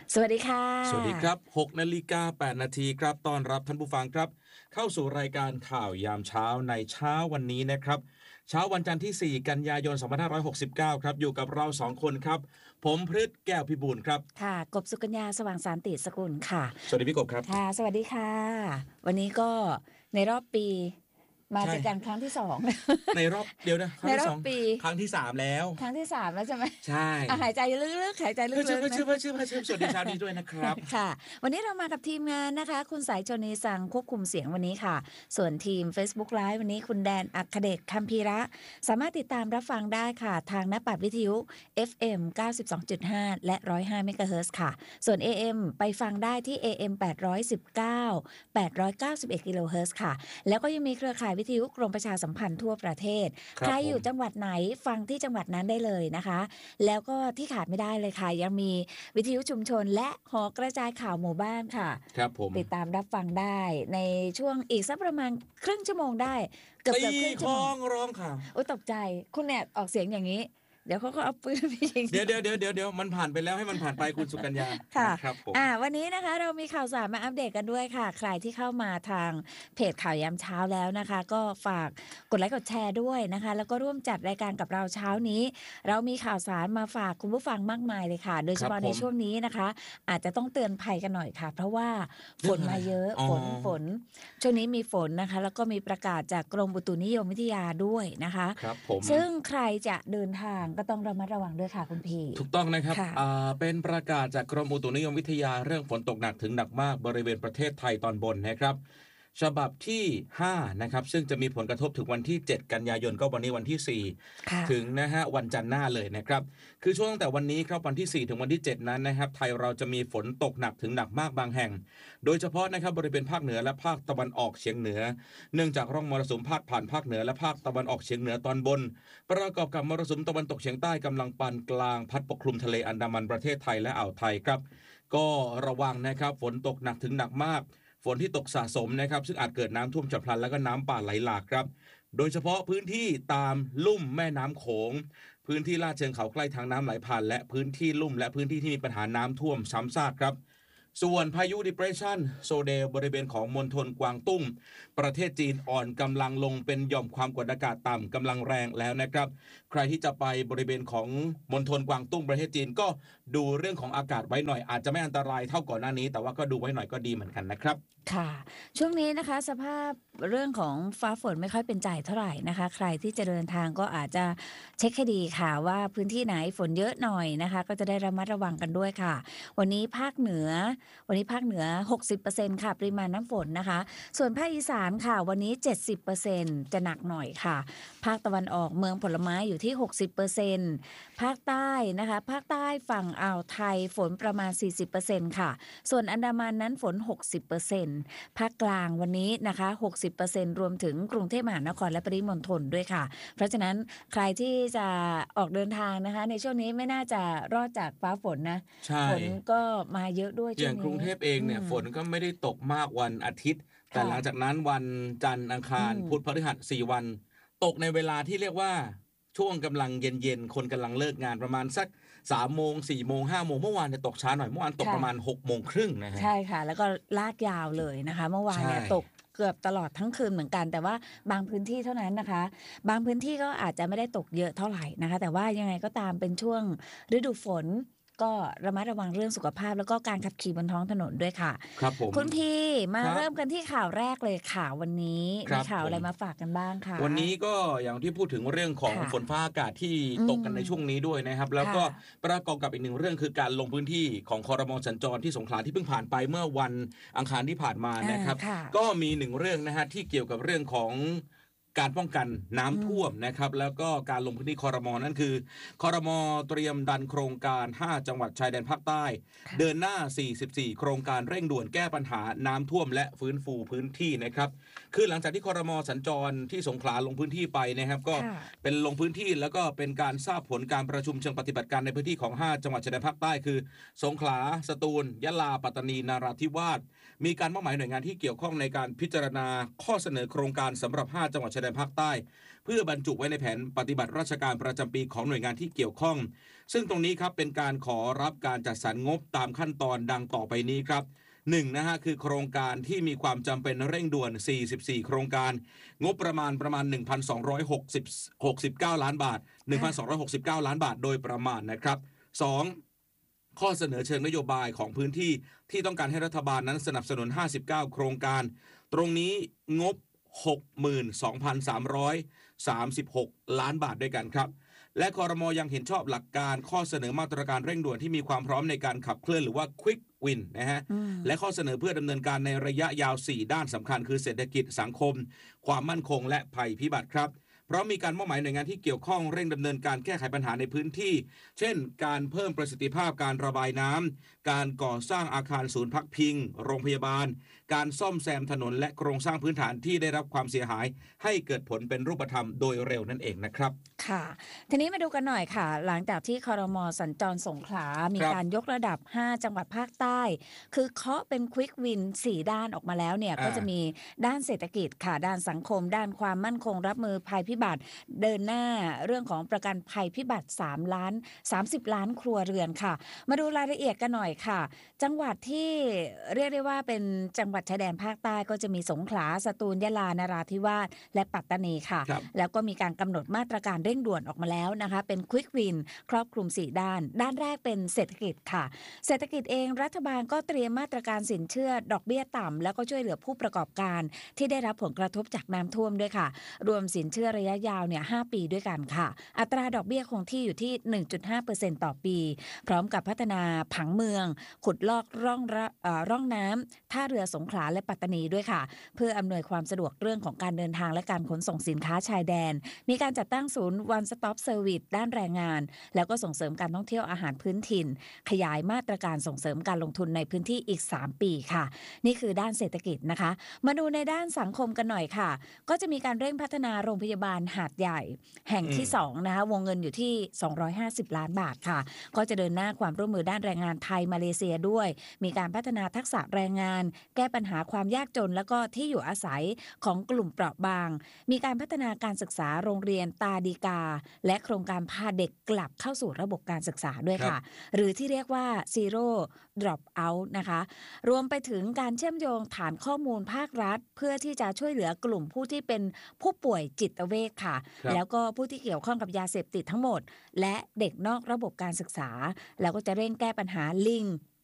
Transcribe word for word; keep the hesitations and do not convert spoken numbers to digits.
สวัสดีค่ะสวัสดีครับหกนาฬิกาแปดนาทีครับต้อนรับท่านผู้ฟังครับเข้าสู่รายการข่าวยามเช้าในเช้าวันนี้นะครับเช้าวันจันทร์ที่สี่กันยายนสองพันห้าร้อยหกสิบเก้าครับอยู่กับเราสองคนครับผมพฤทธิ์แก้วพิบูลครับค่ะกบสุกัญญาสว่างสานติสกุลค่ะสวัสดีพี่กบครับค่ะสวัสดีค่ะวันนี้ก็ในรอบปีมาเจอกันครั้งที่สองในรอบเดียวนะครั้งที่สองครั้งที่สามแล้วครั้งที่สามแล้วใช่ไหมใช่หายใจลึกๆหายใจลึกๆชื่อชื่อชื่อชื่อชื่อสวัสดีเช้านี้ด้วยนะครับค่ะวันนี้เรามากับทีมงานนะคะคุณสายชนีสังควบคุมเสียงวันนี้ค่ะส่วนทีม Facebook Live วันนี้คุณแดนอัคเดชคัมพีระสามารถติดตามรับฟังได้ค่ะทางหน้าปัดวิทยุ เอฟ เอ็ม เก้าสิบสองจุดห้า และ หนึ่งร้อยห้า เมกะเฮิรตซ์ค่ะส่วน เอ เอ็ม ไปฟังได้ที่ เอ เอ็ม แปดร้อยสิบเก้า แปดร้อยเก้าสิบเอ็ด กิโลเฮิรตซ์ค่ะแล้วก็ยังมีเครือข่ายวิทยุกรมประชาสัมพันธ์ทั่วประเทศใครอยู่จังหวัดไหนฟังที่จังหวัดนั้นได้เลยนะคะแล้วก็ที่ขาดไม่ได้เลยค่ะยังมีวิทยุชุมชนและหอกระจายข่าวหมู่บ้านค่ะครับผมติดตามรับฟังได้ในช่วงอีกสักประมาณครึ่งชั่วโมงได้เกือบๆครึ่งชั่วโมงร้องค่ะโอ้ตกใจคุณเนี่ยออกเสียงอย่างนี้เดี๋ยวเขาก็เอาปืนพี่ยิงเดี๋ยวเดี๋ยวเดี๋ยวเดี๋ยวเดี๋ยวมันผ่านไปแล้วให้มันผ่านไปคุณสุกัญญาค่ะครับผมอ่าวันนี้นะคะเรามีข่าวสารมาอัปเดตกันด้วยค่ะใครที่เข้ามาทางเพจข่าวยามเช้าแล้วนะคะก็ฝากกดไลค์กดแชร์ด้วยนะคะแล้วก็ร่วมจัดรายการกับเราเช้านี้เรามีข่าวสารมาฝากคุณผู้ฟังมากมายเลยค่ะโดยเฉพาะในช่วงนี้นะคะอาจจะต้องเตือนภัยกันหน่อยค่ะเพราะว่าฝนมาเยอะฝนฝนช่วงนี้มีฝนนะคะแล้วก็มีประกาศจากกรมอุตุนิยมวิทยาด้วยนะคะครับผมซึ่งใครจะเดินทางก็ต้องระมัดระวังด้วยค่ะคุณพี่ถูกต้องนะครับอ่าเป็นประกาศจากกรมอุตุนิยมวิทยาเรื่องฝนตกหนักถึงหนักมากบริเวณประเทศไทยตอนบนนะครับฉบับที่ห้านะครับซึ่งจะมีผลกระทบถึงวันที่เจ็ดกันยายนก็วันนี้วันที่สี่ถึงนะฮะวันจันทร์หน้าเลยนะครับคือช่วงตั้งแต่วันนี้ครับวันที่สี่ถึงวันที่เจ็ดนั้นนะครับไทยเราจะมีฝนตกหนักถึงหนักมากบางแห่งโดยเฉพาะนะครับบริเวณภาคเหนือและภาคตะวันออกเฉียงเหนือเนื่องจากร่องมรสุมพาดผ่านภาคเหนือและภาคตะวันออกเฉียงเหนือตอนบนประกอบกับมรสุมตะวันตกเฉียงใต้กำลังปานกลางพัดปกคลุมทะเลอันดามันประเทศไทยและอ่าวไทยครับก็ระวังนะครับฝนตกหนักถึงหนักมากฝนที่ตกสะสมนะครับซึ่งอาจเกิดน้ำท่วมฉับพลันและก็น้ำป่าไหลหลากครับโดยเฉพาะพื้นที่ตามลุ่มแม่น้ำโขงพื้นที่ลาดเชิงเขาใกล้ทางน้ำไหลผ่านและพื้นที่ลุ่มและพื้นที่ที่มีปัญหาน้ำท่วมซ้ำซากครับส่วนพายุ Depression โซเดลบริเวณของมณฑลกวางตุ้งประเทศจีนอ่อนกำลังลงเป็นหย่อมความกดอากาศต่ำกำลังแรงแล้วนะครับใครที่จะไปบริเวณของมณฑลกวางตุ้งประเทศจีนก็ดูเรื่องของอากาศไว้หน่อยอาจจะไม่อันตรายเท่าก่อนหน้านี้แต่ว่าก็ดูไว้หน่อยก็ดีเหมือนกันนะครับค่ะช่วงนี้นะคะสภาพเรื่องของฟ้าฝนไม่ค่อยเป็นใจเท่าไหร่นะคะใครที่จะเดินทางก็อาจจะเช็คให้ดีค่ะว่าพื้นที่ไหนฝนเยอะหน่อยนะคะก็จะได้ระมัดระวังกันด้วยค่ะวันนี้ภาคเหนือวันนี้ภาคเหนือ หกสิบเปอร์เซ็นต์ ค่ะปริมาณน้ำฝนนะคะส่วนภาคอีสานค่ะวันนี้ เจ็ดสิบเปอร์เซ็นต์ จะหนักหน่อยค่ะภาคตะวันออกเมืองผลไม้อยู่ที่ หกสิบเปอร์เซ็นต์ ภาคใต้นะคะภาคใต้ฝั่งอ่าวไทยฝนประมาณ สี่สิบเปอร์เซ็นต์ ค่ะส่วนอันดามันนั้นฝน หกสิบเปอร์เซ็นต์ ภาคกลางวันนี้นะคะ หกสิบเปอร์เซ็นต์ รวมถึงกรุงเทพมหานครและปริมณฑลด้วยค่ะเพราะฉะนั้นใครที่จะออกเดินทางนะคะในช่วงนี้ไม่น่าจะรอดจากฟ้าฝนนะฝนก็มาเยอะด้วยช่วงนี้อย่างกรุงเทพเองเนี่ยฝนก็ไม่ได้ตกมากวันอาทิตย์แต่หลังจากนั้นวันจันทร์อังคารพุธพฤหัสสี่วันตกในเวลาที่เรียกว่าช่วงกำลังเย็นๆคนกำลังเลิกงานประมาณสักสามโมงสี่โมงห้าโมงเมื่อวานเนี่ยตกช้าหน่อยเมื่อวานตกประมาณหกโมงครึ่งนะฮะใช่ค่ะแล้วก็ลากยาวเลยนะคะเมื่อวานเนี่ยตกเกือบตลอดทั้งคืนเหมือนกันแต่ว่าบางพื้นที่เท่านั้นนะคะบางพื้นที่ก็อาจจะไม่ได้ตกเยอะเท่าไหร่นะคะแต่ว่ายังไงก็ตามเป็นช่วงฤดูฝนก็ระมัดระวังเรื่องสุขภาพแล้วก็การขับขี่บนท้องถนนด้วยค่ะครับผมคุณพี่มาเริ่มกันที่ข่าวแรกเลยข่าววันนี้มีข่าวอะไรมาฝากกันบ้างคะวันนี้ก็อย่างที่พูดถึงเรื่องของฝนฟ้าอากาศที่ตกกันในช่วงนี้ด้วยนะครับแล้วก็ประกอบกับอีกหนึ่งเรื่องคือการลงพื้นที่ของครม.สัญจรที่สงขลาที่เพิ่งผ่านไปเมื่อวันอังคารที่ผ่านมานะครับก็มีหนึ่งเรื่องนะฮะที่เกี่ยวกับเรื่องของการป้องกันน้ำท่วมนะครับแล้วก็การลงพื้นที่ครม.นั่นคือครม.เตรียมดันโครงการห้าจังหวัดชายแดนภาคใต้เดินหน้าสี่สิบสี่โครงการเร่งด่วนแก้ปัญหาน้ำท่วมและฟื้นฟูพื้นที่นะครับคือหลังจากที่ครม.สัญจรที่สงขลาลงพื้นที่ไปนะครับก็เป็นลงพื้นที่แล้วก็เป็นการทราบผลการประชุมเชิงปฏิบัติการในพื้นที่ของห้าจังหวัดชายแดนภาคใต้คือสงขลาสตูลยะลาปัตตานีนราธิวาสมีการมอบหมายหน่วยงานที่เกี่ยวข้องในการพิจารณาข้อเสนอโครงการสำหรับห้าจังหวัดชายแดนดนภาคใต้เพื่อบรรจุไว้ในแผนปฏิบัติราชการประจำปีของหน่วยงานที่เกี่ยวข้องซึ่งตรงนี้ครับเป็นการขอรับการจัดสรรงบตามขั้นตอนดังต่อไปนี้ครับหนึ่งนะฮะคือโครงการที่มีความจำเป็นเร่งด่วนสี่สิบสี่โครงการงบประมาณประมาณ หนึ่งพันสองร้อยหกสิบเก้า ล้านบาท หนึ่งพันสองร้อยหกสิบเก้า ล้านบาทโดยประมาณนะครับสองข้อเสนอเชิงนโยบายของพื้นที่ที่ต้องการให้รัฐบาลนั้นสนับสนุนห้าสิบเก้าโครงการตรงนี้งบ หกหมื่นสองพันสามร้อยสามสิบหก ล้านบาทด้วยกันครับและครม.ยังเห็นชอบหลักการข้อเสนอมาตรการเร่งด่วนที่มีความพร้อมในการขับเคลื่อนหรือว่า Quick Win นะฮะและข้อเสนอเพื่อดำเนินการในระยะยาวสี่ด้านสำคัญคือเศรษฐกิจสังคมความมั่นคงและภัยพิบัติครับเพราะมีการมอบหมายหน่วยงานที่เกี่ยวข้องเร่งดำเนินการแก้ไขปัญหาในพื้นที่เช่นการเพิ่มประสิทธิภาพการระบายน้ำการก่อสร้างอาคารศูนย์พักพิงโรงพยาบาลการซ่อมแซมถนนและโครงสร้างพื้นฐานที่ได้รับความเสียหายให้เกิดผลเป็นรูปธรรมโดยเร็วนั่นเองนะครับค่ะทีนี้มาดูกันหน่อยค่ะหลังจากที่ครม.สัญจรสงขลามีการยกระดับห้าจังหวัดภาคใต้คือเคาะเป็น Quick Win สี่ด้านออกมาแล้วเนี่ยก็จะมีด้านเศรษฐกิจค่ะด้านสังคมด้านความมั่นคงรับมือภัยพิบัติเดินหน้าเรื่องของประกันภัยพิบัติสามล้านสามสิบล้านครัวเรือนค่ะมาดูรายละเอียดกันหน่อยค่ะจังหวัดที่เรียกได้ว่าเป็นจังหวัดชายแดนภาคใต้ก็จะมีสงขลาสตูลยะลานราธิวาสและปัตตานีค่ะแล้วก็มีการกำหนดมาตรการเร่งด่วนออกมาแล้วนะคะเป็น Quick Win ครอบคลุมสี่ด้านด้านแรกเป็นเศรษฐกิจค่ะเศรษฐกิจเองรัฐบาลก็เตรียมมาตรการสินเชื่อดอกเบี้ยต่ำแล้วก็ช่วยเหลือผู้ประกอบการที่ได้รับผลกระทบจากน้ำท่วมด้วยค่ะรวมสินเชื่อระยะยาวเนี่ยห้าปีด้วยกันค่ะอัตราดอกเบี้ยคงที่อยู่ที่ หนึ่งจุดห้าเปอร์เซ็นต์ ต่อปีพร้อมกับพัฒนาผังเมืองขุดลอกร่องเอ่อร่องน้ำท่าเรือสงขลาและปัตตานีด้วยค่ะเพื่ออำนวยความสะดวกเรื่องของการเดินทางและการขนส่งสินค้าชายแดนมีการจัดตั้งศูนย์ One Stop Service ด้านแรงงานแล้วก็ส่งเสริมการท่องเที่ยวอาหารพื้นถิ่นขยายมาตรการส่งเสริมการลงทุนในพื้นที่อีกสามปีค่ะนี่คือด้านเศรษฐกิจนะคะมาดูในด้านสังคมกันหน่อยค่ะก็จะมีการเร่งพัฒนาโรงพยาบาลหาดใหญ่แห่งที่สองนะคะวงเงินอยู่ที่สองร้อยห้าสิบล้านบาทค่ะก็จะเดินหน้าความร่วมมือด้านแรงงานไทยมาเลเซียด้วยมีการพัฒนาทักษะแรงงานแก้ปัญหาความยากจนแล้วก็ที่อยู่อาศัยของกลุ่มเปราะบางมีการพัฒนาการศึกษาโรงเรียนตาดีกาและโครงการพาเด็กกลับเข้าสู่ระบบการศึกษาด้วยค่ะหรือที่เรียกว่า Zero Drop Out นะคะรวมไปถึงการเชื่อมโยงฐานข้อมูลภาครัฐเพื่อที่จะช่วยเหลือกลุ่มผู้ที่เป็นผู้ป่วยจิตเวชค่ะแล้วก็ผู้ที่เกี่ยวข้องกับยาเสพติดทั้งหมดและเด็กนอกระบบการศึกษาแล้วก็จะเร่งแก้ปัญหาลิง